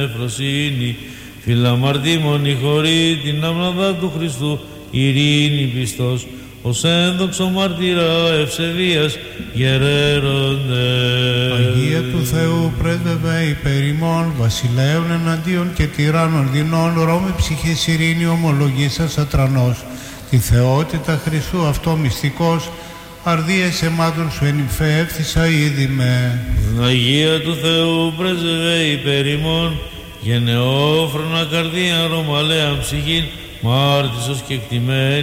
Εφροσύνη, φιλαμαρτήμονη χωρί την άμναδα του Χριστού, ειρήνη πιστός, ως ένδοξο μαρτυρά ευσεβίας γερέρονται. Αγία του Θεού πρέσβευε υπέρ ημών, βασιλέων εναντίον και τυράννων δεινών, Ρώμη ψυχής ειρήνη ομολογήσας ατρανός, τη θεότητα Χριστού αυτό μυστικός, αρδίες αιμάτων σου ενυφεύθησα ήδη με. Αγία του Θεού πρέσβευε υπέρ ημών, γενναιόφρονα καρδία ρωμαλαία ψυχήν, μάρτυσος και κτημένη.